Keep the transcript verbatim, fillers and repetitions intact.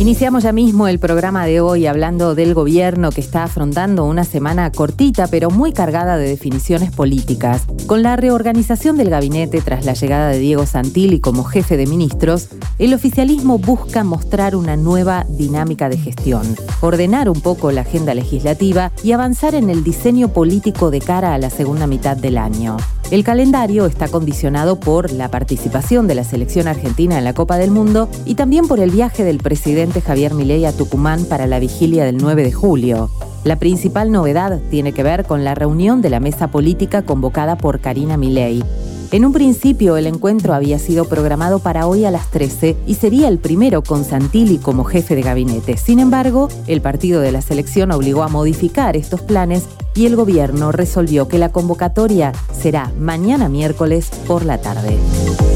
Iniciamos ya mismo el programa de hoy hablando del gobierno que está afrontando una semana cortita pero muy cargada de definiciones políticas. Con la reorganización del gabinete tras la llegada de Diego Santilli como jefe de ministros, el oficialismo busca mostrar una nueva dinámica de gestión, ordenar un poco la agenda legislativa y avanzar en el diseño político de cara a la segunda mitad del año. El calendario está condicionado por la participación de la selección argentina en la Copa del Mundo y también por el viaje del presidente Javier Milei a Tucumán para la vigilia del nueve de julio. La principal novedad tiene que ver con la reunión de la mesa política convocada por Karina Milei. En un principio, el encuentro había sido programado para hoy a las trece y sería el primero con Santilli como jefe de gabinete. Sin embargo, el partido de la selección obligó a modificar estos planes y el gobierno resolvió que la convocatoria será mañana miércoles por la tarde.